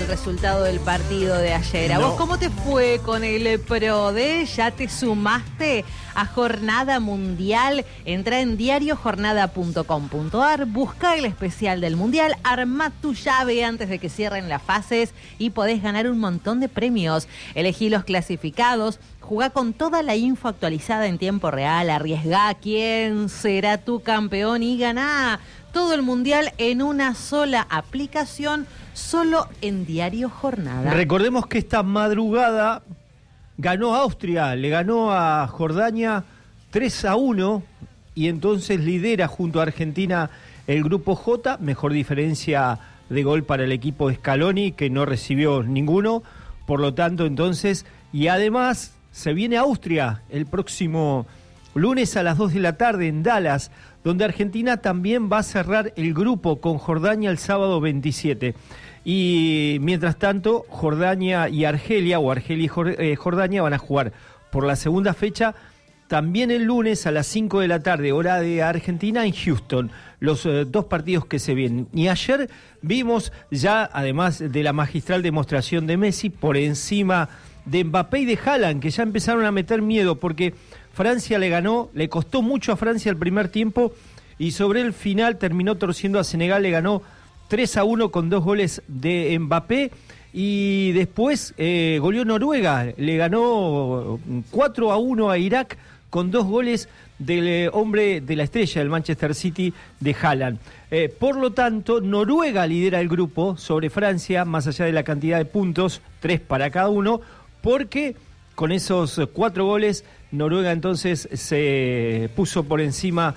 el resultado del partido de ayer. ¿A vos cómo te fue con el PRODE? ¿Ya te sumaste a Jornada Mundial? Entrá en diariojornada.com.ar, busca el especial del Mundial, armá tu llave antes de que cierren las fases y podés ganar un montón de premios. Elegí los clasificados, jugá con toda la info actualizada en tiempo real, arriesgá quién será tu campeón y ganá todo el Mundial en una sola aplicación, solo en Diario Jornada. Recordemos que esta madrugada ganó Austria, le ganó a Jordania 3-1 y entonces lidera junto a Argentina el grupo J, mejor diferencia de gol para el equipo de Scaloni, que no recibió ninguno, por lo tanto entonces, y además se viene Austria el próximo lunes a las 2 de la tarde en Dallas, donde Argentina también va a cerrar el grupo con Jordania el sábado 27. Y mientras tanto, Jordania y Argelia, o Argelia y Jordania, van a jugar por la segunda fecha también el lunes a las 5 de la tarde, hora de Argentina, en Houston. Los dos partidos que se vienen. Y ayer vimos ya, además de la magistral demostración de Messi, por encima de Mbappé y de Haaland, que ya empezaron a meter miedo, porque Francia le ganó, le costó mucho a Francia el primer tiempo, y sobre el final terminó torciendo a Senegal, le ganó 3-1 con 2 goles de Mbappé, y después goleó Noruega, le ganó 4-1 a Irak con 2 goles del hombre de la estrella del Manchester City, de Haaland. Por lo tanto, Noruega lidera el grupo sobre Francia, más allá de la cantidad de puntos, 3 para cada uno, porque con esos 4 goles, Noruega entonces se puso por encima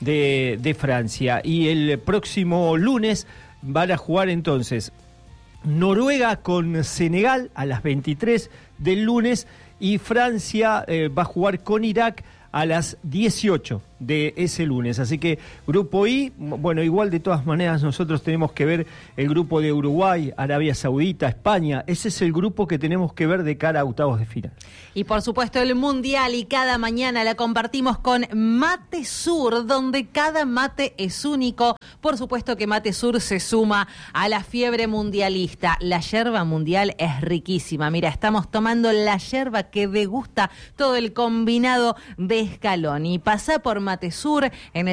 de Francia. Y el próximo lunes van a jugar entonces Noruega con Senegal a las 23 del lunes, y Francia va a jugar con Irak a las 18 de ese lunes. Así que Grupo I, bueno, igual de todas maneras nosotros tenemos que ver el grupo de Uruguay, Arabia Saudita, España. Ese es el grupo que tenemos que ver de cara a octavos de final. Y por supuesto el Mundial, y cada mañana la compartimos con Mate Sur, donde cada mate es único. Por supuesto que Mate Sur se suma a la fiebre mundialista. La yerba mundial es riquísima. Mira, estamos tomando la yerba que degusta todo el combinado de Scaloni. Pasá por Mate Sur en el